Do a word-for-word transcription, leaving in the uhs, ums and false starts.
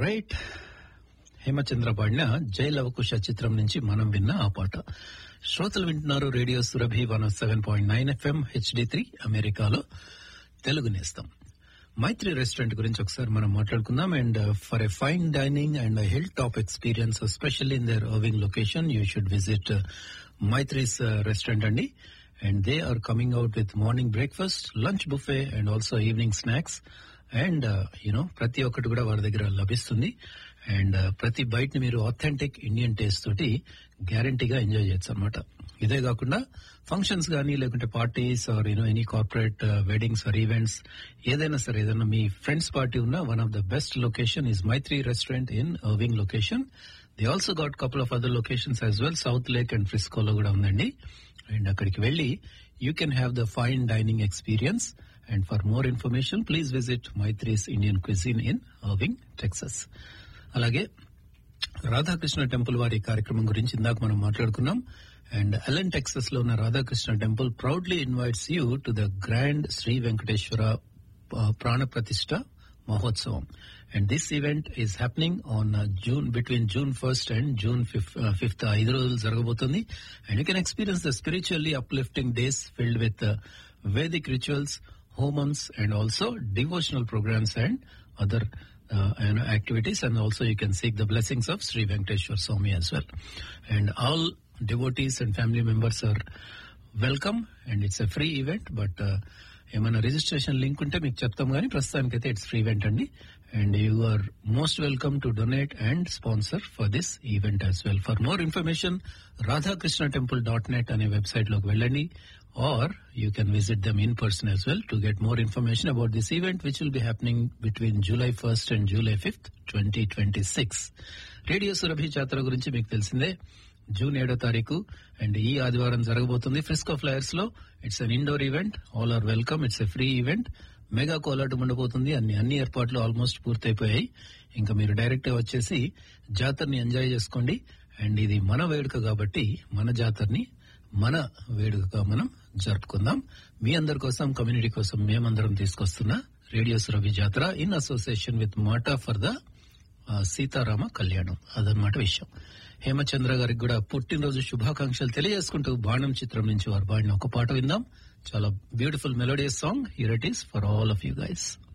Right, Hemachandra పాడిన జై లవకుశ చిత్రం నుంచి మనం విన్న ఆ పాట. శ్రోతలు వింటున్నారు radio Surabhi one seven point nine FM HD three అమెరికాలో తెలుగు నేస్తం. మైత్రి రెస్టారెంట్ గురించి ఒకసారి మనం మాట్లాడుకుందాం. And for a fine dining and hill top experience especially in their Irving location you should visit Maitri's restaurant అండి. And they are coming out with morning breakfast, lunch buffet and also evening snacks. And you know ప్రతి ఒక్కటి కూడా వారి దగ్గర లభిస్తుంది. And ప్రతి byte ని మీరు ఆథెంటిక్ ఇండియన్ టేస్ట్ తోటి గ్యారంటీగా ఎంజాయ్ చేయొచ్చు అనమాట. ఇదే కాకుండా ఫంక్షన్స్ కానీ లేకుంటే parties are you know any corporate weddings are events ఏదైనా సరే, ఏదైనా మీ ఫ్రెండ్స్ పార్టీ ఉన్న one of the best location is Mythri restaurant in Irving location. They also got couple of other locations as well. South lake and ఫ్రిస్కోలో కూడా ఉందండి. And అక్కడికి వెళ్లి you can have the fine dining experience. And for more information, please visit Maitri's Indian Cuisine in Irving, Texas. అలాగే Radhakrishna temple వారి కార్యక్రమం గురించి ఇందాక మనం మాట్లాడుకున్నాం. అండ్ అలెన్ టెక్సస్ లో ఉన్న Radhakrishna temple proudly invites you to the grand Shri Venkateswara ప్రాణ ప్రతిష్ఠ మహోత్సవం. And this event is happening on June between June first and June fifth ఐదు రోజులు జరగబోతుంది. And you can experience the spiritually uplifting days filled with Vedic rituals, homums and also devotional programs and other uh, you know, activities, and also you can seek the blessings of Sri Venkateshwar Swami as well. And all devotees and family members are welcome, and it's a free event. But ఏమైనా registration link ఉంటే మీకు చెప్తాం, కానీ ప్రస్తుతానికైతే it's free event అండి. And you are most welcome to donate and sponsor for this event as well. For more information Radhakrishna temple dot net అనే website లోకి వెళ్ళండి, or you can visit them in person as well to get more information about this event, which will be happening between July first and July fifth, twenty twenty-six. Radio Surabhi జాతర గురించి మీకు తెలిసిందే, June ఏడో తారీఖు and ఈ ఆదివారం జరగబోతుంది Frisco flyers లో. It's an indoor event, all are welcome. It's a free event. Mega కోలాటం ఉండబోతుంది. అన్ని అన్ని ఏర్పాట్లు ఆల్మోస్ట్ పూర్తయిపోయాయి. ఇంకా మీరు డైరెక్ట్ గా వచ్చేసి జాతరని ఎంజాయ్ చేసుకోండి. అండ్ ఇది మన వేడుక కాబట్టి మన జాతరని మన వేడుకగా మనం జరుపుకుందాం. మీ అందరి కోసం, కమ్యూనిటీ కోసం మేమందరం తీసుకొస్తున్న రేడియో సురభి జాతర ఇన్ అసోసియేషన్ విత్ మాటా ఫర్ ద సీతారామ కళ్యాణం. అదనమాట విషయం. హేమచంద్ర గారికి కూడా పుట్టినరోజు శుభాకాంక్షలు తెలియజేసుకుంటూ బాణం చిత్రం నుంచి వారు పాడిన ఒక పాట విందాం. చాలా beautiful melodious song. Here it is for all of you guys.